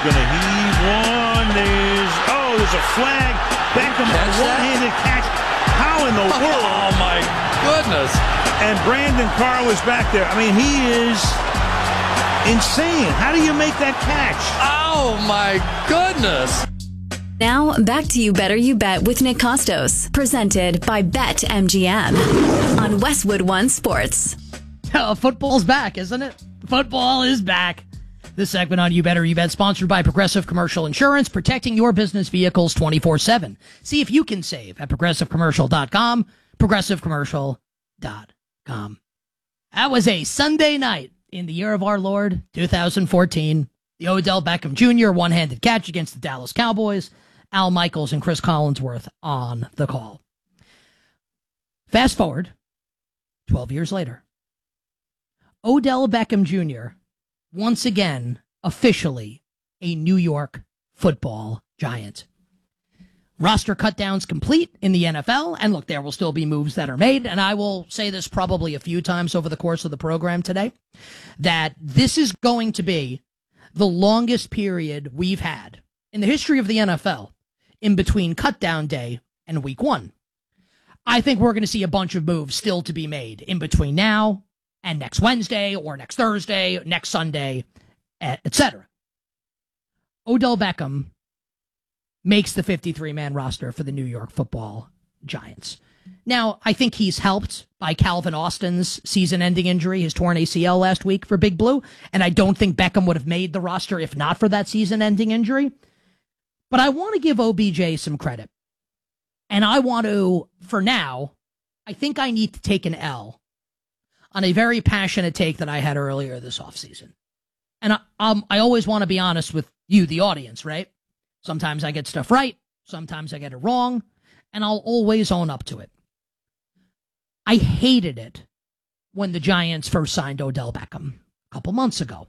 going to heave one. There's a flag. Beckham, a one-handed catch. How in the world? Oh, my goodness. And Brandon Carr was back there. I mean, he is insane. How do you make that catch? Oh, my goodness. Now, back to You Better You Bet with Nick Costos, presented by BetMGM on Westwood One Sports. Football's back, isn't it? Football is back. This segment on You Better You Bet, sponsored by Progressive Commercial Insurance, protecting your business vehicles 24/7. See if you can save at ProgressiveCommercial.com, ProgressiveCommercial.com. That was a Sunday night in the year of our Lord, 2014. The Odell Beckham Jr. one-handed catch against the Dallas Cowboys. Al Michaels and Chris Collinsworth on the call. Fast forward 12 years later. Odell Beckham Jr. once again officially a New York Football Giant. Roster cutdowns complete in the NFL, and look, there will still be moves that are made, and I will say this probably a few times over the course of the program today, that this is going to be the longest period we've had in the history of the NFL in between cutdown day and week one. I think we're going to see a bunch of moves still to be made in between now and next Wednesday or next Thursday, next Sunday, etc. Odell Beckham makes the 53-man roster for the New York Football Giants. Now, I think he's helped by Calvin Austin's season-ending injury, his torn ACL last week for Big Blue, and I don't think Beckham would have made the roster if not for that season-ending injury. But I want to give OBJ some credit. And I want to, for now, I think I need to take an L on a very passionate take that I had earlier this offseason. And I always want to be honest with you, the audience, right? Sometimes I get stuff right. Sometimes I get it wrong. And I'll always own up to it. I hated it when the Giants first signed Odell Beckham a couple months ago.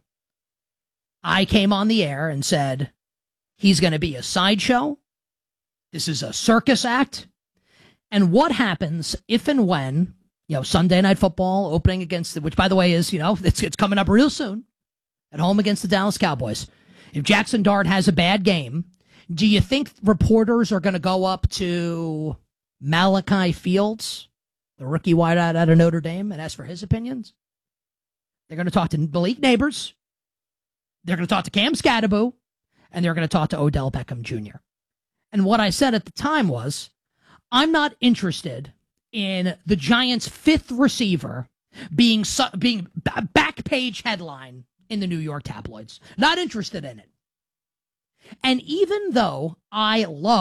I came on the air and said, he's going to be a sideshow. This is a circus act. And what happens if and when, Sunday Night Football opening against, which by the way is, it's coming up real soon, at home against the Dallas Cowboys. If Jackson Dart has a bad game, do you think reporters are going to go up to Malachi Fields, the rookie wideout out of Notre Dame, and ask for his opinions? They're going to talk to Malik Neighbors. They're going to talk to Cam Scadaboo, and they're going to talk to Odell Beckham Jr. And what I said at the time was, I'm not interested in the Giants' fifth receiver being back page headline in the New York tabloids. Not interested in it. And even though I love